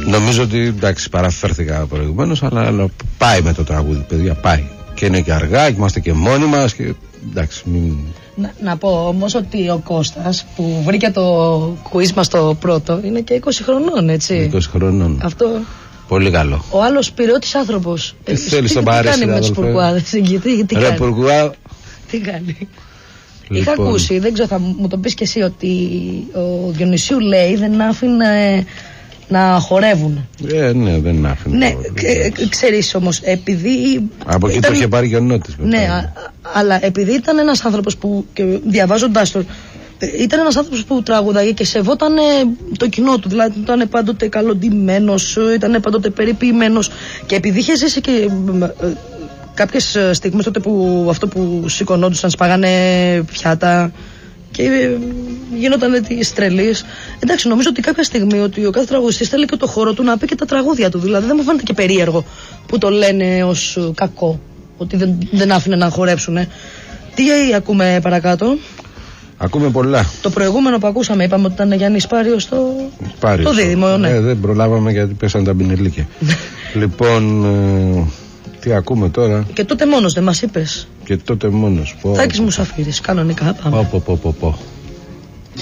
Νομίζω ότι εντάξει, παραφέρθηκα προηγουμένως, αλλά πάει με το τραγούδι, παιδιά, πάει. Και είναι και αργά, και είμαστε και μόνοι μας. Και, εντάξει, μην... να πω όμως ότι ο Κώστας που βρήκε το quiz μας το πρώτο είναι και 20 χρονών, έτσι. 20 χρονών. Αυτό. Πολύ καλό. Ο άλλος πυραιώτης άνθρωπος. Τι θέλει στον Παρίσι, τι κάνει με τους Πουρκουάδες, τι Ρε κάνει. Πουρκουά. Τι κάνει. Λοιπόν. Είχα ακούσει, δεν ξέρω, θα μου το πεις και εσύ, ότι ο Διονυσίου λέει δεν άφηνε να χορεύουν. Ναι, δεν άφηνε. Ναι, ξέρεις όμως, επειδή... Από εκεί το είχε πάρει και ο Νότης. Ναι, αλλά επειδή ήταν ένας άνθρωπος που, και διαβάζοντάς το, ήταν ένας άνθρωπος που τραγουδάγε και σεβόταν το κοινό του. Δηλαδή ήταν πάντοτε καλοντημένος, ήταν πάντοτε περιποιημένος. Και επειδή είχε ζήσει και κάποιες στιγμές τότε που αυτό που σηκωνόντουσαν, σπάγανε πιάτα και γίνονταν τις τρελίες. Εντάξει, νομίζω ότι κάποια στιγμή ότι ο κάθε τραγουδιστής θέλει και το χώρο του να πει και τα τραγούδια του. Δηλαδή δεν μου φαίνεται και περίεργο που το λένε ως κακό, ότι δεν άφηνε να χορέψουν. Τι ακούμε παρακάτω? Ακούμε πολλά. Το προηγούμενο που ακούσαμε είπαμε ότι ήταν Γιάννης Πάριος το δίδυμο, ναι. Δεν προλάβαμε γιατί πέσαν τα μπινελίκια. Λοιπόν, τι ακούμε τώρα? Και τότε μόνος δεν μας είπες? Και τότε μόνος. Τάκης Μουσαφίρης, κανονικά πάμε. Πω.